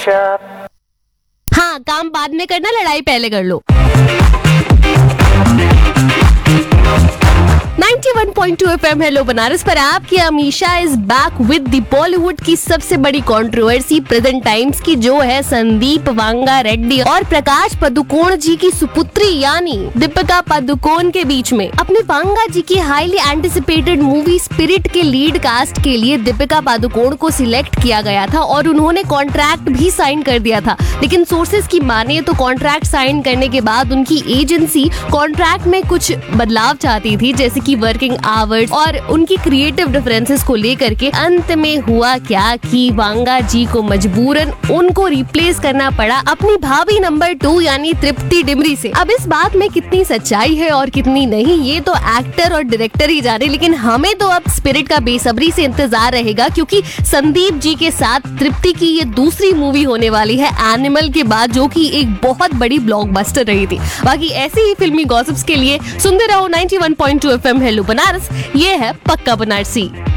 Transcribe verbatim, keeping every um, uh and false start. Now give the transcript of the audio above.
हाँ, काम बाद में करना, लड़ाई पहले कर लो। इक्यानवे point two FM hello Banaras पर आपकी Amisha is back with the Bollywood की सबसे बड़ी कंट्रोवर्सी प्रेजेंट टाइम्स की, जो है संदीप वांगा रेड्डी और प्रकाश पादुकोण जी की सुपुत्री यानी दीपिका पादुकोण के बीच में। अपने वांगा जी की हाईली एंटिसिपेटेड मूवी स्पिरिट के लीड कास्ट के लिए दीपिका पादुकोण को सिलेक्ट किया गया था और उन्होंने कॉन्ट्रैक्ट भी साइन कर दिया था, लेकिन सोर्सेज की माने तो कॉन्ट्रैक्ट साइन करने के बाद उनकी एजेंसी कॉन्ट्रैक्ट में कुछ बदलाव चाहती थी, जैसे कि वर्किंग आवर्स और उनकी क्रिएटिव डिफरेंसेस को लेकर के। अंत में हुआ क्या कि वांगा जी को मजबूरन उनको रिप्लेस करना पड़ा अपनी भाभी नंबर टू यानी तृप्ति डिमरी से। अब इस बात में कितनी सच्चाई है और कितनी नहीं, ये तो एक्टर और डायरेक्टर ही जाने, लेकिन हमें तो अब स्पिरिट का बेसब्री से इंतजार रहेगा, क्योंकि संदीप जी के साथ तृप्ति की ये दूसरी मूवी होने वाली है एनिमल के बाद, जो कि एक बहुत बड़ी ब्लॉकबस्टर रही थी। बाकी ऐसे ही फिल्मी गॉसिप्स के लिए सुनते रहो इक्यानवे point two FM hello Banaras. ये है पक्का बनारसी।